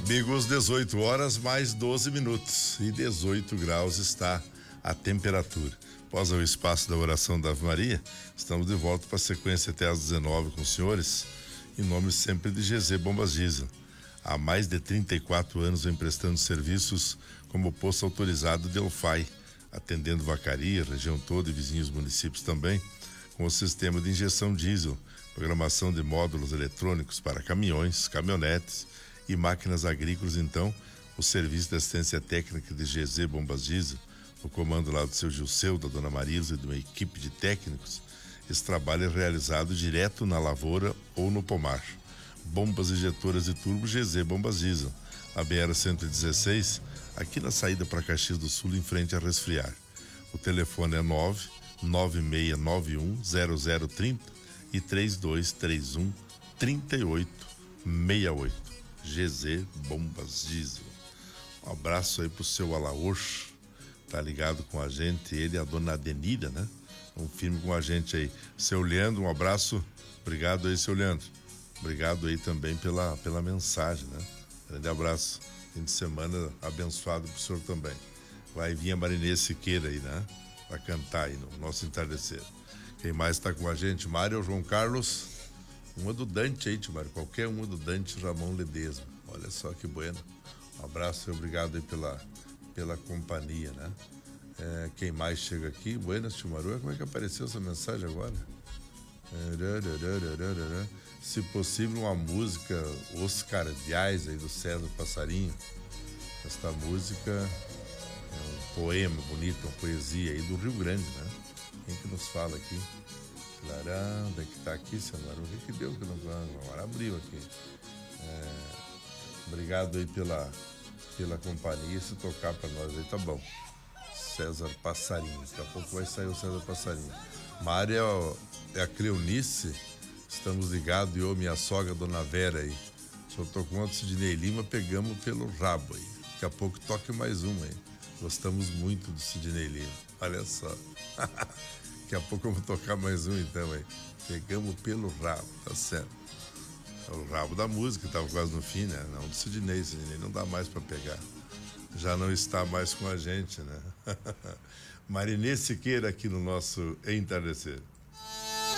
Amigos, 18 horas mais 12 minutos e 18 graus está a temperatura. Após o espaço da oração da Ave Maria, estamos de volta para a sequência até às 19 com os senhores, em nome sempre de GZ Bombas Diesel. Há mais de 34 anos vem prestando serviços como posto autorizado de Elfai, atendendo Vacaria, região toda e vizinhos municípios também, com o sistema de injeção diesel, programação de módulos eletrônicos para caminhões, caminhonetes e máquinas agrícolas. Então, o serviço de assistência técnica de GZ Bombas Diesel, o comando lá do seu Gilceu, da dona Marisa e de uma equipe de técnicos, esse trabalho é realizado direto na lavoura ou no pomar. Bombas injetoras de turbo GZ Bombas Diesel, a BR-116, aqui na saída para Caxias do Sul, em frente a Resfriar. O telefone é 996910030 e 3231-3868. GZ Bombas Diesel. Um abraço aí pro seu Alaoxo, tá ligado com a gente, ele e a dona Adenira, né? Um firme com a gente aí. Seu Leandro, um abraço, obrigado aí, seu Leandro. Obrigado aí também pela mensagem, né? Grande abraço, fim de semana abençoado pro senhor também. Vai vir a Marinês Siqueira aí, né? Pra cantar aí no nosso entardecer. Quem mais tá com a gente? Mário, João Carlos, uma do Dante aí, Mário, qualquer uma do Dante Ramon Ledesma. Olha só que bueno. Um abraço e obrigado aí pela companhia, né? Quem mais chega aqui? Buenas, Timaru. Como é que apareceu essa mensagem agora? Se possível, uma música Os Cardeais aí do César Passarinho. Esta música é um poema bonito, uma poesia aí do Rio Grande, né? Quem que nos fala aqui? Clarão, onde é que tá aqui, Samuel? O que deu que não... Agora abriu aqui. Obrigado aí pela companhia. Se tocar pra nós aí, tá bom. César Passarinho. Daqui a pouco vai sair o César Passarinho. Mária é a Cleonice. Estamos ligados, eu, minha sogra, Dona Vera aí. Se eu tô com outro Sidney Lima, pegamos pelo rabo aí. Daqui a pouco toque mais uma aí. Gostamos muito do Sidney Lima. Olha só. Daqui a pouco eu vou tocar mais um então aí. Pegamos pelo rabo, tá certo. É o rabo da música, tava quase no fim, né? Não do Sidney não dá mais pra pegar. Já não está mais com a gente, né? Marinês Siqueira aqui no nosso entardecer.